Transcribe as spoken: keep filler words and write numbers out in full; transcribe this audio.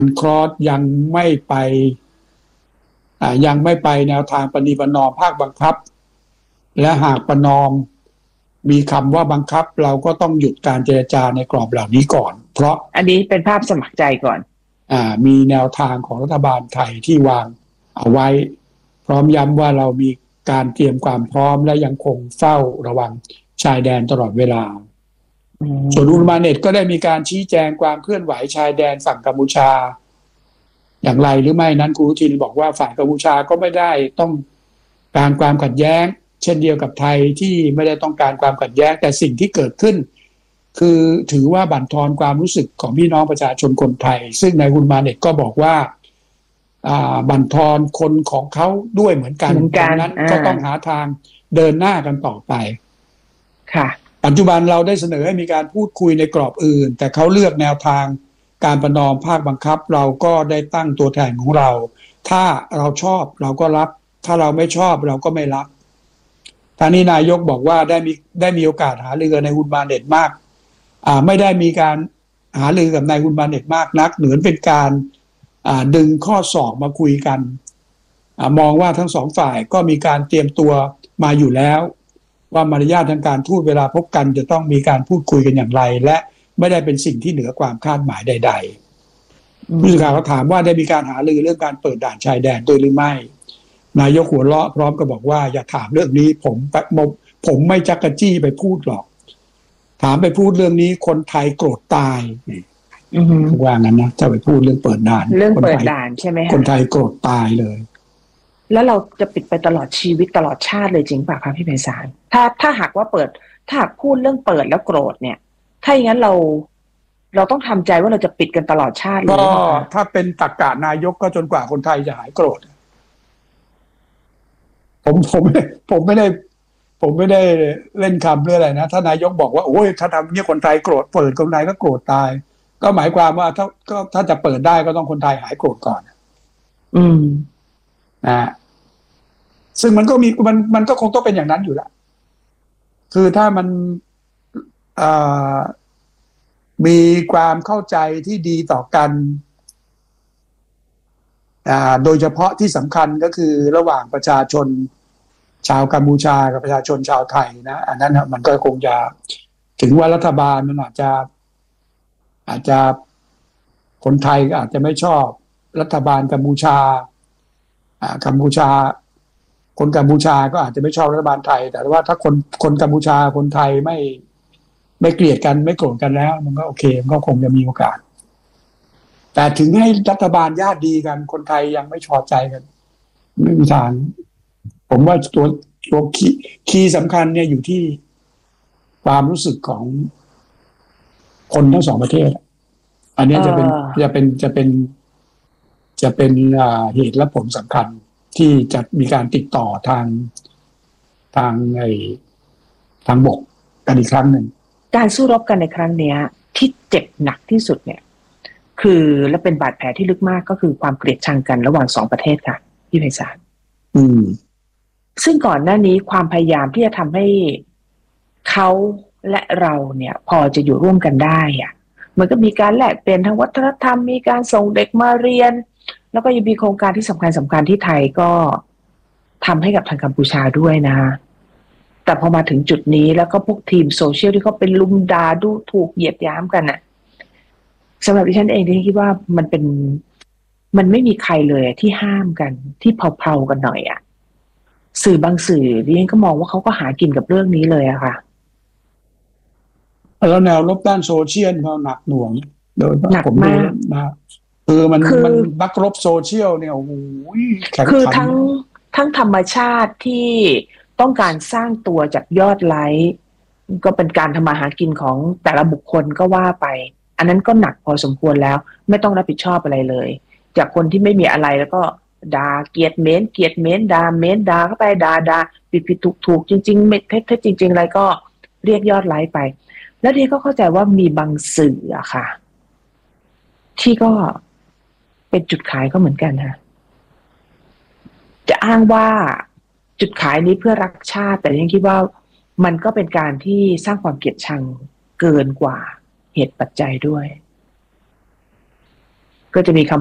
คลอสยังไม่ไปอ่ายังไม่ไปแนวทางปณีประนอมภาคบังคับและหากประนอมมีคำว่าบังคับเราก็ต้องหยุดการเจรจาในกรอบเหล่านี้ก่อนเพราะอันนี้เป็นภาพสมัครใจก่อนอ่ามีแนวทางของรัฐบาลไทยที่วางเอาไว้พร้อมย้ำว่าเรามีการเตรียมความพร้อมและยังคงเฝ้าระวังชายแดนตลอดเวลาส่วนอุลมาเน็ตก็ได้มีการชี้แจงความเคลื่อนไหวชายแดนฝั่งกัมพูชาอย่างไรหรือไม่นั้นคุณอนุทินบอกว่าฝ่ายกัมพูชาก็ไม่ได้ต้องการความขัดแย้งเช่นเดียวกับไทยที่ไม่ได้ต้องการความขัดแย้งแต่สิ่งที่เกิดขึ้นคือถือว่าบั่นทอนความรู้สึกของพี่น้องประชาชนคนไทยซึ่งนายอุลมาเน็ตก็บอกว่าบั่นทอนคนของเขาด้วยเหมือนกันดังนั้นก็ต้องหาทางเดินหน้ากันต่อไปค่ะปัจจุบันเราได้เสนอให้มีการพูดคุยในกรอบอื่นแต่เขาเลือกแนวทางการประนอมภาคบังคับเราก็ได้ตั้งตัวแทนของเราถ้าเราชอบเราก็รับถ้าเราไม่ชอบเราก็ไม่รับทางนี้นายกบอกว่าได้มีได้มีโอกาสหารือในอุลมาเน็ตมากอ่าไม่ได้มีการหารือกับนายอุลมาเน็ตมากนักเหมือนเป็นการอ่าดึงข้อสอบมาคุยกันอ่ามองว่าทั้งสองฝ่ายก็มีการเตรียมตัวมาอยู่แล้วว่ามารยาททางการทูตเวลาพบกันจะต้องมีการพูดคุยกันอย่างไรและไม่ได้เป็นสิ่งที่เหนือความคาดหมายใดๆผู้สื่อข่าวก็ถามว่าได้มีการหารือเรื่องการเปิดด่านชายแดนด้วยหรือไม่นายกหัวเราะพร้อมกับบอกว่าอย่าถามเรื่องนี้ผมผมไม่จักกะจี้ไปพูดหรอกถามไปพูดเรื่องนี้คนไทยโกรธตายว่างั้นนะถ้าไปพูดเรื่องเปิดด่านเรื่องเปิดด่านใช่ไหมคะคนไทยโกรธตายเลยแล้วเราจะปิดไปตลอดชีวิตตลอดชาติเลยจริงป่ะคะพี่ไพศาลถ้าถ้าหากว่าเปิดถ้าหากพูดเรื่องเปิดแล้วโกรธเนี่ยถ้าอย่างนั้นเราเราต้องทำใจว่าเราจะปิดกันตลอดชาติเลยก็ถ้าเป็นตรรกะนายกก็จนกว่าคนไทยจะหายโกรธผมผมผมไม่ได้ผมไม่ได้เล่นคำเรื่องอะไรนะถ้านายกบอกว่าโอ้ยถ้าทำเนี่ยคนไทยโกรธเปิดคนไทยก็โกรธตายก็หมายความว่าถ้าก็ถ้าจะเปิดได้ก็ต้องคนไทยหายโกรธก่อนอืมนะซึ่งมันก็มีมันมันก็คงต้องเป็นอย่างนั้นอยู่แล้วคือถ้ามันมีความเข้าใจที่ดีต่อกันโดยเฉพาะที่สำคัญก็คือระหว่างประชาชนชาวกัมพูชากับประชาชนชาวไทยนะอันนั้นมันก็คงจะถึงว่ารัฐบาลมันอาจจะอาจจะคนไทยก็อาจจะไม่ชอบรัฐบาลกัมพูชากัมพูชาคนกัมพูชาก็อาจจะไม่ชอบรัฐบาลไทยแต่ว่าถ้าคนคนกัมพูชาคนไทยไม่ไม่เกลียดกันไม่โกรธกันแล้วมันก็โอเคมันก็คงจะมีโอกาสแต่ถึงให้รัฐบาลญาติดีกันคนไทยยังไม่พอใจกันไม่มีทางผมว่าตัวตัวคีย์คีย์สำคัญเนี่ยอยู่ที่ความรู้สึกของคนทั้งสองประเทศอันนี้จะเป็นจะเป็นจะเป็นจะเป็นเหตุและผลสำคัญที่จะมีการติดต่อทางทางไอ้ทางบกกันอีกครั้งหนึ่งการสู้รบกันในครั้งนี้ที่เจ็บหนักที่สุดเนี่ยคือและเป็นบาดแผลที่ลึกมากก็คือความเกลียดชังกันระหว่างสองประเทศค่ะพี่ไพศาลอืมซึ่งก่อนหน้านี้ความพยายามที่จะทำให้เขาและเราเนี่ยพอจะอยู่ร่วมกันได้อะมันก็มีการแลกเปลี่ยนทางวัฒนธรรมมีการส่งเด็กมาเรียนแล้วก็ยังมีโครงการที่สำคัญสำคัญที่ไทยก็ทำให้กับทางกัมพูชาด้วยนะแต่พอมาถึงจุดนี้แล้วก็พวกทีมโซเชียลที่เขาเป็นลุมด่าดูถูกเหยียดหยามกันน่ะสำหรับดิฉันเองที่คิดว่ามันเป็นมันไม่มีใครเลยที่ห้ามกันที่เผาๆกันหน่อยอ่ะสื่อบางสื่อดิฉันก็มองว่าเขาก็หากินกับเรื่องนี้เลยอะค่ะแล้วแนวลบด้านโซเชียลเขาหนักหน่วงโดยหนักมากนะคือมันมันบักรบโซเชียลเนี่ยโอ้โหแข็งขันคือทั้งทั้งธรรมชาติที่ต้องการสร้างตัวจากยอดไลค์ก็เป็นการทำมาหากินของแต่ละบุคคลก็ว่าไปอันนั้นก็หนักพอสมควรแล้วไม่ต้องรับผิดชอบอะไรเลยจากคนที่ไม่มีอะไรแล้วก็ด่าเกลียดเม้นเกลียดเม้นด่าเม้นด่าเข้าไปด่าด่าผิดผิดถูกถูกจริงๆไม่เท็จเท็จจริงๆอะไรก็เรียกยอดไลค์ไปแล้วดิก็เข้าใจว่ามีบางสื่ออะค่ะที่ก็เป็นจุดขายก็เหมือนกันค่ะจะอ้างว่าจุดขายนี้เพื่อรักชาติแต่ยังคิดว่ามันก็เป็นการที่สร้างความเกลียดชังเกินกว่าเหตุปัจจัยด้วยก็จะมีคำ